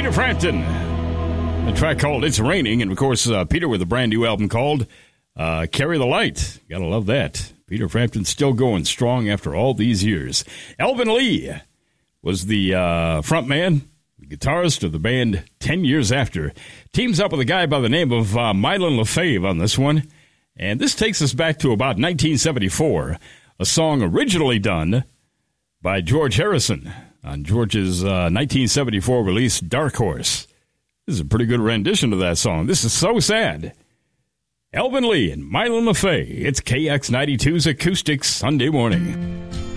Peter Frampton. A track called It's Raining. And, of course, Peter with a brand new album called Carry the Light. Gotta love that. Peter Frampton still going strong after all these years. Elvin Lee was the front man, the guitarist of the band 10 years after. Teams up with a guy by the name of Mylon LeFave on this one. And this takes us back to about 1974, a song originally done by George Harrison on George's 1974 release, Dark Horse. This is a pretty good rendition of that song. This is So Sad. Elvin Lee and Mylon LeFave. It's KX92's Acoustics Sunday Morning.